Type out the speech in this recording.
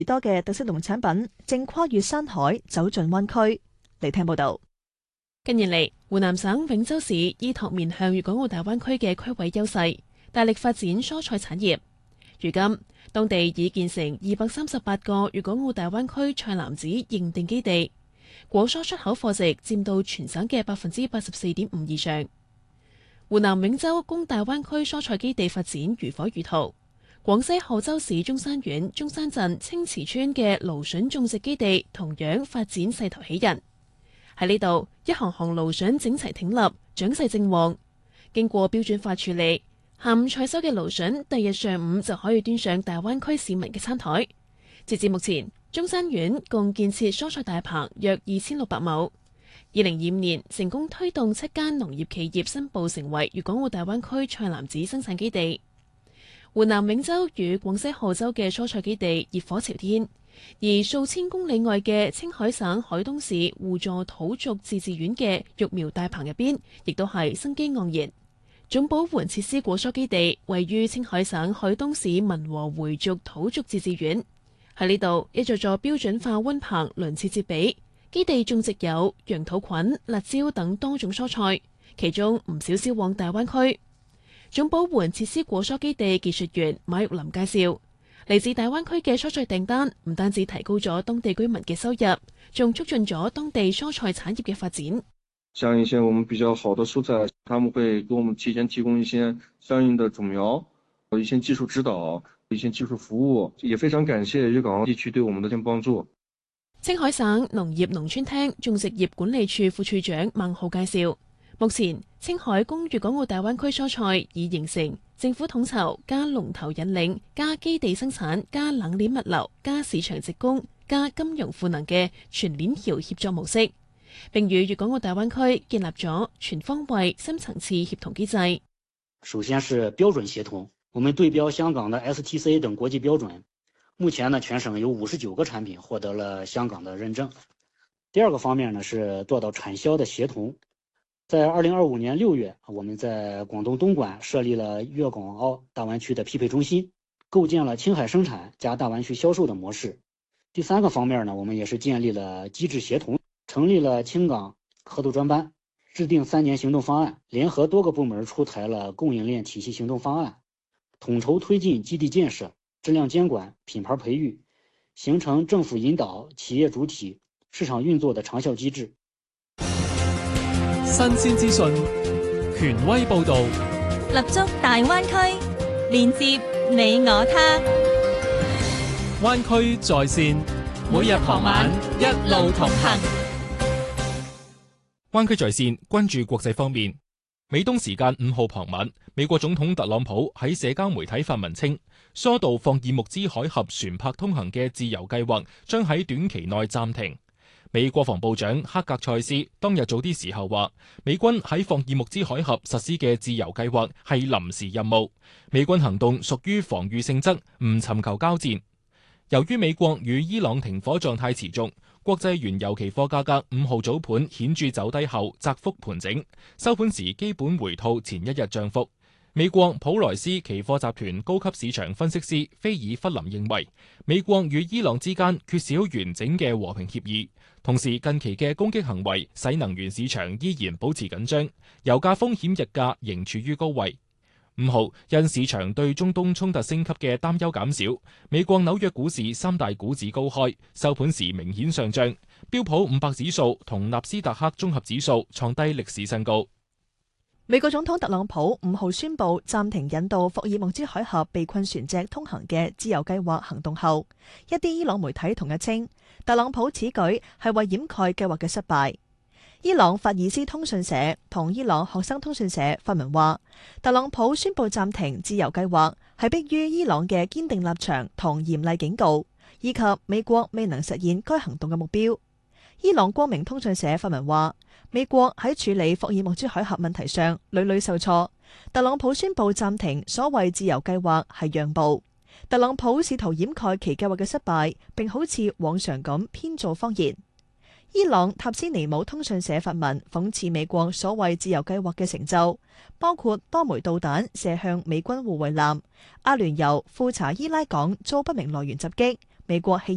多嘅特色農產品正跨越山海走進灣區。嚟聽報道。 近年嚟，湖南省永州市依託面向粵港澳大灣區嘅區位優勢，大力發展蔬菜產業。如今，當地已建成238個粵港澳大灣區菜籃子認定基地，果蔬出口貨值佔到全省嘅84.5%以上。湖南永州供大灣區蔬菜基地發展如火如荼。廣西賀州市中山縣中山鎮青池村嘅蘆筍種植基地同樣發展勢頭喜人。喺呢度，一行行蘆筍整齊挺立，長勢正旺。經過標準化處理，下午採收嘅蘆筍，第日上午就可以端上大灣區市民嘅餐台。截至目前，中山縣共建設蔬菜大棚約2600畝。2025年成功推動7間農業企業申報成為粵港澳大灣區菜籃子生產基地。湖南永州與廣西賀州嘅蔬菜基地熱火朝天，而數千公里外嘅青海省海東市互助土族自治縣嘅育苗大棚入邊，亦都係生機盎然。總保援設施果蔬基地位於青海省海東市民和回族土族自治縣，喺呢度一座座標準化溫棚鄰設接比，基地種植有羊肚菌、辣椒等多種蔬菜，其中唔少銷往大灣區。總保援設施果蔬基地技術員馬玉林介紹，嚟自大灣區嘅蔬菜訂單唔單止提高咗當地居民嘅收入，仲促進咗當地蔬菜產業嘅發展。 像一些我們比較好的蔬菜，他們會給我們提前提供一些相應的種苗、一些技術指導、一些技術服務，也非常感謝粵港澳地區對我們的幫助。 青海省農業農村廳種植業管理處副處長孟浩介紹，目前青海供粵港澳大灣區蔬菜已形成政府統籌加龍頭引領加基地生產加冷鏈物流加市場直供加金融賦能嘅全鏈條協作模式，並與粵港澳大灣區建立咗全方位深層次協同機制。 首先是標準協同，我們對標香港的 STC 等國際標準，目前呢全省有59個產品獲得了香港的認證。第二個方面呢是做到產銷的協同。在2025年6月，我們在廣東東莞設立了粵港澳大灣區的匹配中心，構建了青海生產加大灣區銷售的模式。第三個方面呢，我們也是建立了機制協同，成立了青港合作專班，制定3年行動方案，聯合多個部門出台了供應鏈體系行動方案，統籌推進基地建設、質量監管、品牌培育，形成政府引導、企業主體、市場運作的長效機制。 新鮮資訊，權威報導， 立足大灣區，連接你我他。 灣區在線，每日傍晚一路同行。灣區在線關注國際方面。美東時間5號傍晚，美國總統特朗普喺社交媒體發文稱，疏導霍爾木茲海峽船舶通行嘅自由計劃將喺短期內暫停。美國防部長克格塞斯當日早啲時候話，美軍喺霍爾木茲海峽實施嘅自由計劃係臨時任務，美軍行動屬於防禦性質，唔尋求交戰。由於美國與伊朗停火狀態持續，國際原油期貨價格5號早盤顯著走低後窄幅盤整，收盤時基本回吐前一日漲幅。美國普萊斯期貨集團高級市場分析師菲爾弗林認為，美國與伊朗之間缺少完整嘅和平協議，同時近期嘅攻擊行為使能源市場依然保持緊張，油價風險溢價仍處於高位。5號因市場對中東衝突升級嘅擔憂減少，美國紐約股市3大股指高開，收盤時明顯上漲，標普500指數同納斯達克綜合指數創低歷史新高。 美國總統特朗普5號宣布暫停引導霍爾木茲海峽被困船隻通行嘅自由計劃行動後，一啲伊朗媒體同日稱，特朗普此舉係為掩蓋計劃嘅失敗。伊朗法爾斯通訊社同伊朗學生通訊社發文話，特朗普宣布暫停自由計劃係迫於伊朗嘅堅定立場同嚴厲警告，以及美國未能實現該行動嘅目標。伊朗光明通訊社發文話，美國喺處理霍爾木茲海峽問題上屢屢受挫，特朗普宣布暫停所謂自由計劃係讓步。特朗普試圖掩蓋其計劃嘅失敗，並好似往常咁編造謊言。伊朗塔斯尼姆通訊社發文諷刺美國所謂自由計劃嘅成就，包括多枚導彈射向美軍護衛艦、阿聯酋庫查伊拉港遭不明來源襲擊，美國棄